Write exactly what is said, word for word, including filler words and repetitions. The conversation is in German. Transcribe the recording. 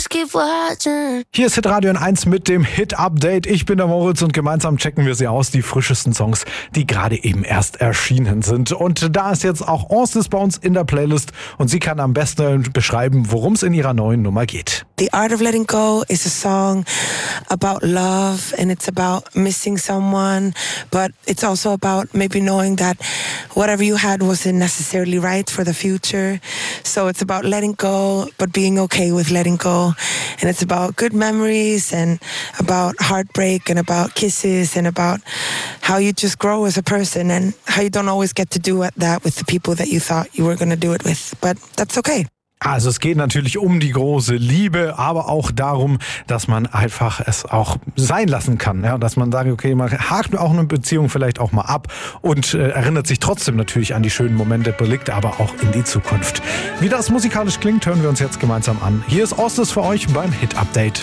keep watching. Hier ist Hitradio N eins mit dem Hit-Update. Ich bin der Moritz und gemeinsam checken wir sie aus, die frischesten Songs, die gerade eben erst erschienen sind. Und da ist jetzt auch Orstes bei uns in der Playlist und sie kann am besten beschreiben, worum es in ihrer neuen Nummer geht. The Art of Letting Go is a song about love, and it's about missing someone, but it's also about maybe knowing that whatever you had wasn't necessarily right for the future. So it's about letting go, but being okay with letting go. And it's about good memories and about heartbreak and about kisses and about how you just grow as a person and how you don't always get to do that with the people that you thought you were going to do it with. But that's okay. Also es geht natürlich um die große Liebe, aber auch darum, dass man einfach es auch sein lassen kann. Ja? Dass man sagt, okay, man hakt auch eine Beziehung vielleicht auch mal ab und äh, erinnert sich trotzdem natürlich an die schönen Momente, blickt aber auch in die Zukunft. Wie das musikalisch klingt, hören wir uns jetzt gemeinsam an. Hier ist Orstes für euch beim Hit Update.